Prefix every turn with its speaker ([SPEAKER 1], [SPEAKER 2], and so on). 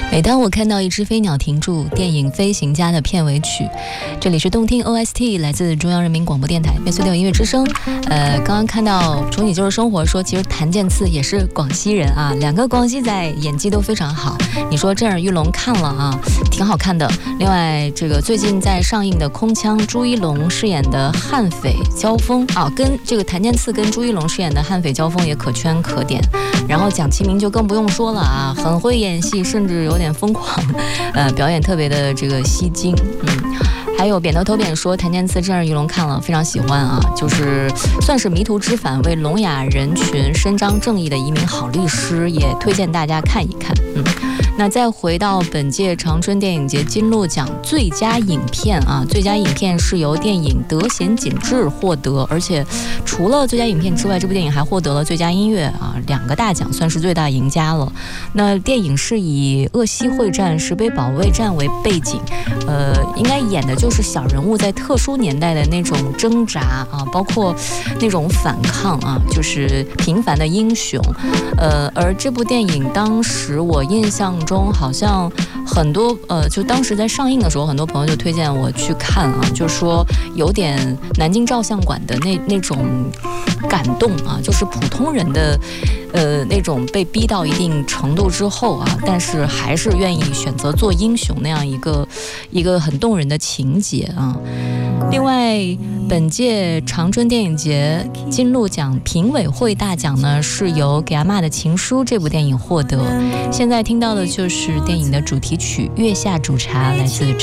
[SPEAKER 1] 每当我看到一只飞鸟停住，电影《飞行家》的片尾曲，这里是动听 OST， 来自中央人民广播电台146音乐之声。刚刚看到重启就是生活说，其实谭健次也是广西人啊，两个广西仔演技都非常好。你说震耳欲聋看了啊，挺好看的。另外，这个最近在上映的空腔，朱一龙饰演的悍匪交锋啊，跟这个谭健次跟朱一龙饰演的悍匪交锋也可圈可点。然后蒋奇明就更不用说了啊，很会演戏，甚至有点疯狂，表演特别的这个吸睛，还有扁头头扁说谭健次震耳欲聋看了非常喜欢啊，就是算是迷途知返，为聋哑人群伸张正义的一名好律师，也推荐大家看一看。那再回到本届长春电影节金鹿奖最佳影片啊，最佳影片是由电影《德贤锦志》获得，而且除了最佳影片之外，这部电影还获得了最佳音乐啊，2个大奖，算是最大赢家了。那电影是以鄂西会战、石碑保卫战为背景，应该演的就是小人物在特殊年代的那种挣扎啊，包括那种反抗啊，就是平凡的英雄。而这部电影当时我印象中好像很多就当时在上映的时候，很多朋友就推荐我去看啊，就说有点南京照相馆的那种感动啊，就是普通人的那种被逼到一定程度之后啊，但是还是愿意选择做英雄那样一个很动人的情节啊。另外，本届长春电影节金鹿奖评委会大奖呢，是由《给阿嬷的情书》这部电影获得。现在听到的就是电影的主题曲《月下煮茶》，来自